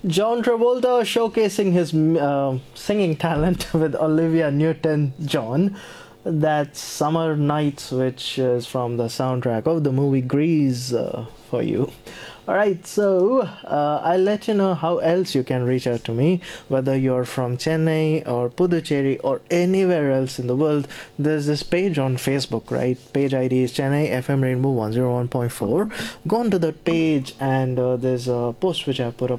John Travolta showcasing his singing talent with Olivia Newton-John. That's Summer Nights, which is from the soundtrack of the movie Grease for you. Alright, so I'll let you know how else you can reach out to me, whether you're from Chennai or Puducherry or anywhere else in the world. There's this page on Facebook, right? Page ID is Chennai FM Rainbow 101.4. Go on to that page, and there's a post which I put up